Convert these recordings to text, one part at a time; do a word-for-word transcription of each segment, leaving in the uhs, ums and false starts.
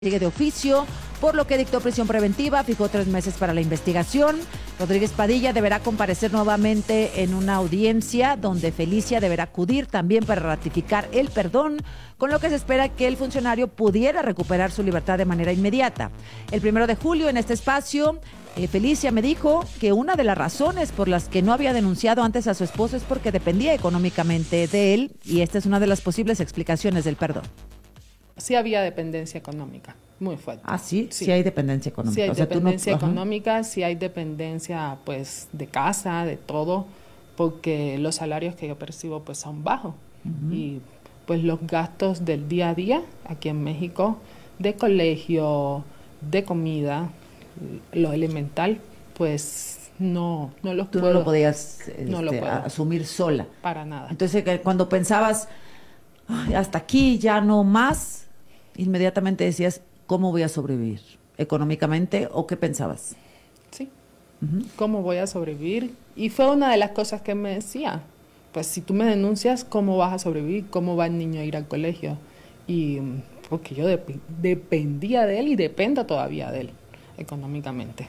Sigue de oficio, por lo que dictó prisión preventiva, fijó tres meses para la investigación. Rodríguez Padilla deberá comparecer nuevamente en una audiencia donde Felicia deberá acudir también para ratificar el perdón, con lo que se espera que el funcionario pudiera recuperar su libertad de manera inmediata. El primero de julio, en este espacio, eh, Felicia me dijo que una de las razones por las que no había denunciado antes a su esposo es porque dependía económicamente de él, y esta es una de las posibles explicaciones del perdón. Sí había dependencia económica, muy fuerte. Ah, sí, sí, sí hay dependencia económica. Sí hay o sea, dependencia tú no... económica, sí hay dependencia pues de casa, de todo, porque los salarios que yo percibo pues son bajos. Uh-huh. Y pues los gastos del día a día aquí en México, de colegio, de comida, lo elemental, pues no, no los Tú puedo. no lo podías este, no lo puedo. asumir sola. Para nada. Entonces, cuando pensabas, hasta aquí, ya no más, inmediatamente decías, ¿cómo voy a sobrevivir? ¿Económicamente o qué pensabas? Sí, uh-huh. ¿Cómo voy a sobrevivir? Y fue una de las cosas que me decía, pues si tú me denuncias, ¿cómo vas a sobrevivir? ¿Cómo va el niño a ir al colegio? Y porque yo dep- dependía de él y dependo todavía de él económicamente.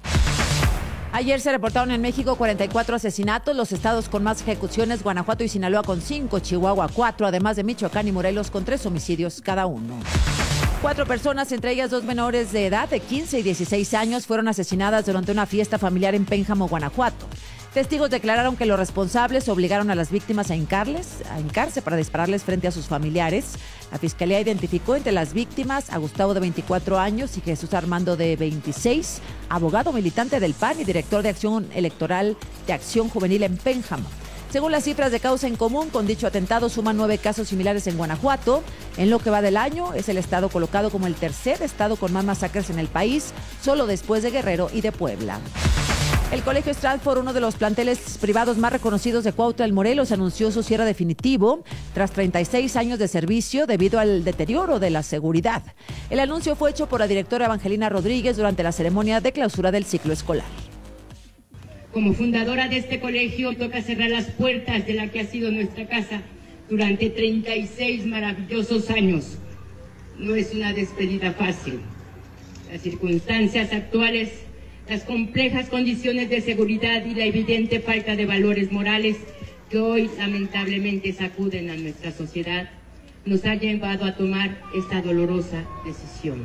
Ayer se reportaron en México cuarenta y cuatro asesinatos, los estados con más ejecuciones, Guanajuato y Sinaloa con cinco, Chihuahua cuatro, además de Michoacán y Morelos con tres homicidios cada uno. Cuatro personas, entre ellas dos menores de edad de quince y dieciséis años, fueron asesinadas durante una fiesta familiar en Pénjamo, Guanajuato. Testigos declararon que los responsables obligaron a las víctimas a hincarles, a hincarse para dispararles frente a sus familiares. La fiscalía identificó entre las víctimas a Gustavo de veinticuatro años y Jesús Armando de veintiséis, abogado militante del P A N y director de Acción Electoral de Acción Juvenil en Pénjamo. Según las cifras de causa en común, con dicho atentado suman nueve casos similares en Guanajuato. En lo que va del año, es el estado colocado como el tercer estado con más masacres en el país, solo después de Guerrero y de Puebla. El Colegio Stratford, uno de los planteles privados más reconocidos de Cuautla, Morelos, anunció su cierre definitivo tras treinta y seis años de servicio debido al deterioro de la seguridad. El anuncio fue hecho por la directora Evangelina Rodríguez durante la ceremonia de clausura del ciclo escolar. Como fundadora de este colegio, toca cerrar las puertas de la que ha sido nuestra casa durante treinta y seis maravillosos años. No es una despedida fácil. Las circunstancias actuales, las complejas condiciones de seguridad y la evidente falta de valores morales que hoy lamentablemente sacuden a nuestra sociedad, nos ha llevado a tomar esta dolorosa decisión.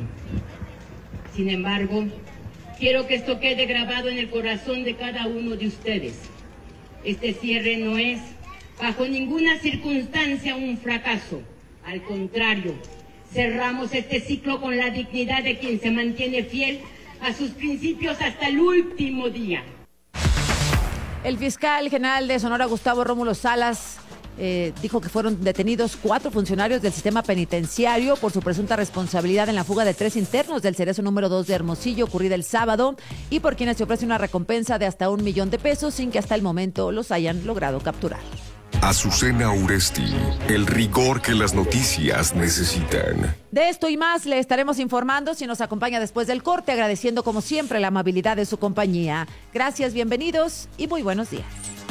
Sin embargo, quiero que esto quede grabado en el corazón de cada uno de ustedes. Este cierre no es, bajo ninguna circunstancia, un fracaso. Al contrario, cerramos este ciclo con la dignidad de quien se mantiene fiel a sus principios hasta el último día. El fiscal general de Sonora, Gustavo Rómulo Salas, eh, dijo que fueron detenidos cuatro funcionarios del sistema penitenciario por su presunta responsabilidad en la fuga de tres internos del Cerezo número dos de Hermosillo, ocurrida el sábado, y por quienes se ofrece una recompensa de hasta un millón de pesos sin que hasta el momento los hayan logrado capturar. Azucena Uresti, el rigor que las noticias necesitan. De esto y más le estaremos informando si nos acompaña después del corte, agradeciendo como siempre la amabilidad de su compañía. Gracias, bienvenidos y muy buenos días.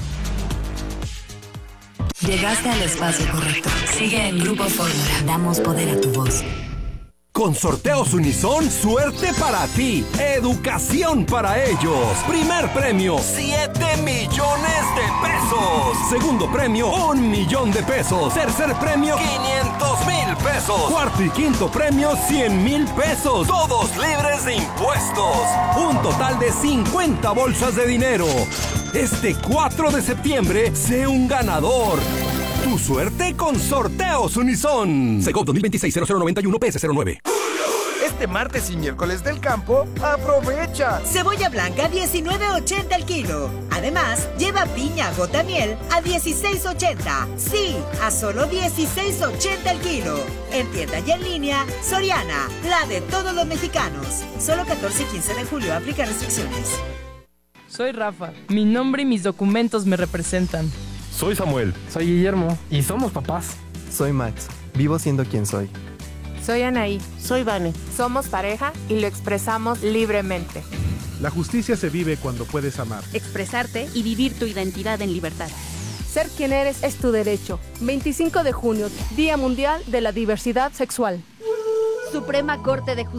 Llegaste al espacio correcto. Sigue en Grupo Fórmula. Damos poder a tu voz. Con Sorteos Unison, suerte para ti, educación para ellos. Primer premio, siete millones de pesos. Segundo premio, un millón de pesos. Tercer premio, quinientos mil pesos. Cuarto y quinto premio, cien mil pesos. Todos libres de impuestos. Un total de cincuenta bolsas de dinero. Este cuatro de septiembre, sé un ganador. Tu suerte con Sorteos Unison. Segov dos mil veintiséis cero cero noventa y uno P S cero nueve. Este martes y miércoles del campo, aprovecha. Cebolla blanca diecinueve ochenta el kilo. Además, lleva piña gota miel a dieciséis ochenta. Sí, a solo dieciséis ochenta el kilo. En tienda y en línea, Soriana, la de todos los mexicanos. Solo catorce y quince de julio, aplica restricciones. Soy Rafa. Mi nombre y mis documentos me representan. Soy Samuel. Soy Guillermo. Y somos papás. Soy Max. Vivo siendo quien soy. Soy Anaí. Soy Vane. Somos pareja y lo expresamos libremente. La justicia se vive cuando puedes amar. Expresarte y vivir tu identidad en libertad. Ser quien eres es tu derecho. veinticinco de junio, Día Mundial de la Diversidad Sexual. Suprema Corte de Justicia.